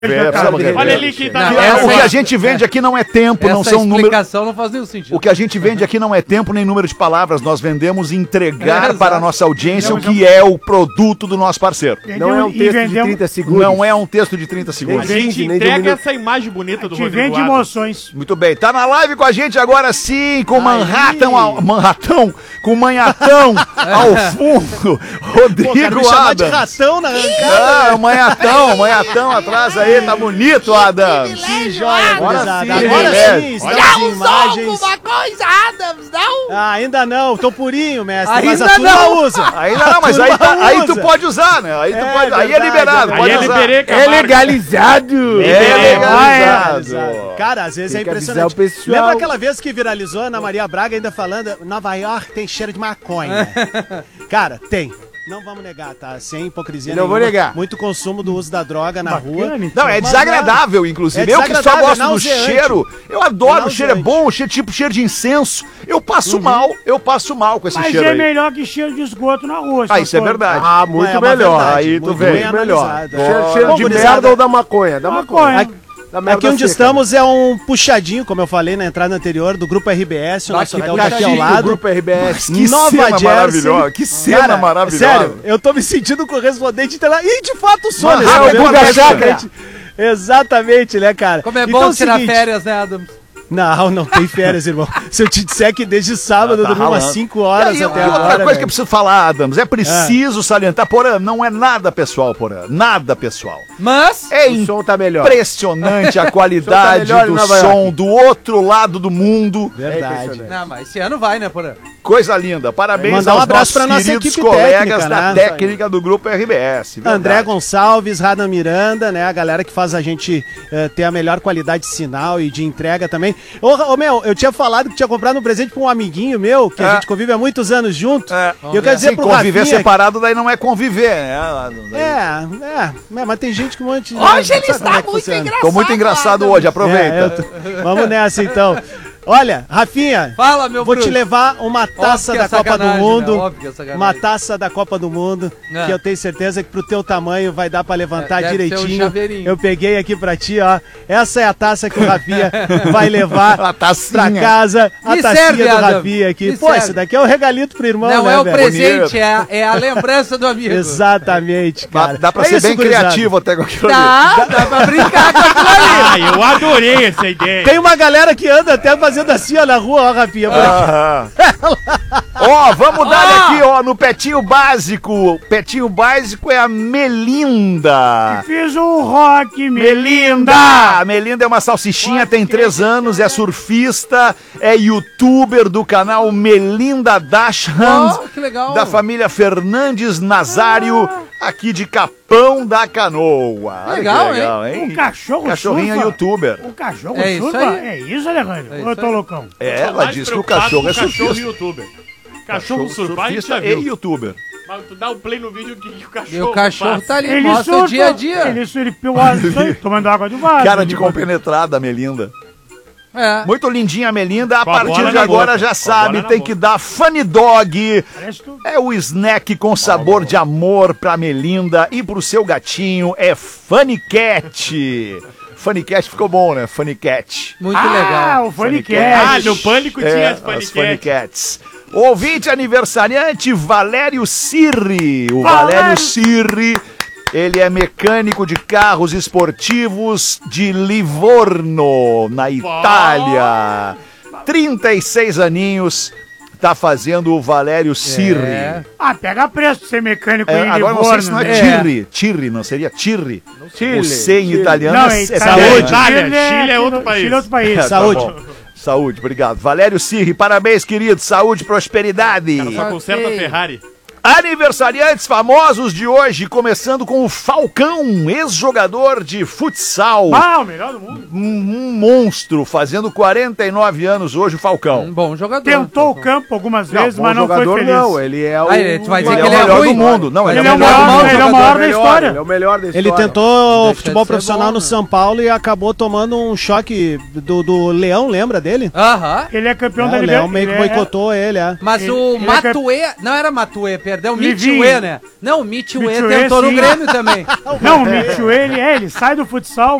Olha ali que tá. O que a gente vende aqui não é tempo, não são números. Essa explicação não faz nenhum sentido. O que a gente vende aqui não é tempo nem número de palavras. Nós vendemos entregar para a nossa audiência o que é o produto do nosso parceiro. Não é um texto de 30 segundos. Não é um texto de 30 segundos. A gente entrega essa imagem bonita do Rodrigo vende emoções. Muito bem. Tá na live com a gente agora sim, com Manhattan ao fundo. Rodrigo Adams. De ratão na arrancada. Manhattan atrás aí, tá bonito, Adams. Que joia, Agora sim, olha as imagens. Alguma coisa, Adams, não? Ainda não, tô purinho, mestre, Ainda mas a turma usa. Ainda não, mas aí tu pode usar, né? Aí é liberado. Aí é liberei, É legalizado. Cara, às vezes Tem é que avisar impressionante. o pessoal. Lembra aquela vez que viralizou a Ana Maria Braga ainda falando Nova York tem cheiro de maconha? Cara, tem. Não vamos negar, tá? Sem hipocrisia Não vou negar. Muito consumo do uso da droga na rua. Não, é desagradável, inclusive. Eu que só gosto do cheiro. Eu adoro o cheiro, é bom, tipo cheiro de incenso. Eu passo mal com esse cheiro aí. Mas é melhor que cheiro de esgoto na rua. Isso é verdade. Ah, muito uma melhor. verdade, Aí tu muito vem. bem Melhor. analisado. Cheiro Bom, de gurizada, merda ou da maconha? Da maconha. Aqui onde estamos é um puxadinho, como eu falei na entrada anterior, do Grupo RBS, o nosso hotel tá aqui ao lado. Grupo RBS. Que cena maravilhosa. Que cena maravilhosa. Sério, eu tô me sentindo correspondente e de fato sou, né? É o Guga Chakra. Exatamente, né, cara? Como é bom tirar férias, né, Adams? Não tem férias, irmão. Se eu te disser que desde sábado eu dormi umas 5 horas até agora. Outra coisa que eu preciso falar, Adams, é preciso salientar, Porã, não é nada pessoal, Porã. Nada pessoal. Mas o som tá melhor. Impressionante a qualidade do som do outro lado do mundo. Verdade. Não, mas esse ano vai, né, Porã? Coisa linda. Parabéns Mandar um aos abraço pra nossos nossa queridos equipe colegas técnica, da né? técnica do Grupo RBS. Verdade. André Gonçalves, Rada Miranda, né? A galera que faz a gente ter a melhor qualidade de sinal e de entrega também. Ô, meu, eu tinha falado que tinha comprado um presente pra um amiguinho meu, que a gente convive há muitos anos junto. E eu quero dizer pro conviver Rafinha... separado daí não é conviver, né? Mas tem gente que um monte... Hoje ele está muito engraçado. Ficou muito engraçado hoje, aproveita. Vamos nessa então. Olha, Rafinha, fala, meu vou bruxo. te levar uma taça da Copa do Mundo. Né? Uma taça da Copa do Mundo, que eu tenho certeza que pro teu tamanho vai dar pra levantar direitinho. Eu peguei aqui pra ti, ó. Essa é a taça que o Rafinha vai levar pra casa. A tacinha do Rafinha aqui. Pô, esse daqui é o regalito pro irmão, não, né, é o velho? presente, é a lembrança do amigo. Exatamente, cara. Dá pra ser bem criativo até com aquilo ali. Dá pra brincar com aquilo ali. Eu adorei essa ideia. Tem uma galera que anda até fazendo assim, ó, na rua, ó, Rafinha. Ó, vamos dar aqui, ó, no Petinho Básico. Petinho Básico é a Melinda. Fiz um rock, Melinda. A Melinda é uma salsichinha, tem 3 anos, é surfista, é youtuber do canal Melinda Dash Hand, que legal. da família Fernandes Nazário, aqui de Capão da Canoa. Legal, hein? O cachorro Cachorrinha surfa. youtuber. O cachorro É isso surfa? aí. É isso, Alejandro? Eu tô loucão. Ela disse que o cachorro é surfista. YouTuber. Cachorro surfar, a gente surfista já e viu. youtuber. Mas tu dá um play no vídeo que o cachorro E o cachorro faz. tá ali, Ele mostra surfa, o dia a dia. Ele tomando água do vaso. Cara de compenetrada, a Melinda. É. Muito lindinha a Melinda, a Com a partir bola de na agora boca. já Com a sabe, bola na tem boca. que dar Funny Dog. Parece tu. É o snack com sabor de amor pra Melinda e pro seu gatinho é Funny Cat. Funny Cat ficou bom, né? Funny Cat. Muito legal. O Funny Cat. Cat. No Pânico tinha as as Funny Funny Cat. Cats. Ouvinte aniversariante Valério Sirri. O Valério Valério Sirri, ele é mecânico de carros esportivos de Livorno, na Itália. 36 aninhos, tá fazendo o Valério Sirri. Pega preço pra ser mecânico em Agora não sei se não é Livorno, né? Tirri. Tirri, não seria Tirri? Chile, O C em Chile. italiano Não, é Itália. Itália. Chile Chile é outro aqui no- país. Chile é outro país. Tá Saúde. bom. Saúde, obrigado. Valério Sirri, parabéns, querido. Saúde e prosperidade. Só conserta a Ferrari. Aniversariantes famosos de hoje, começando com o Falcão, ex-jogador de futsal. O melhor do mundo. Um monstro, fazendo 49 anos hoje, o Falcão. Um bom jogador. Tentou o campo algumas vezes, Bom mas não foi jogador feliz. não, ele é o... Tu vai dizer Ele que é o ele é melhor ruim. do mundo. Não, Ele é o maior, ele é o maior da história. Ele é o melhor da história. Ele tentou Deixa futebol de ser profissional bom, no né? São Paulo e acabou tomando um choque do Leão, lembra dele? Aham. Ele é campeão da O Leão Libertadores. meio que boicotou ele, Mas Ele- o ele é Matuê... Não era Matuê, perdeu o Livinho. Mitchue, né? Não, o Mitchue Mitchue, tentou no sim. Grêmio também. Não, o Mitchell, ele sai do futsal,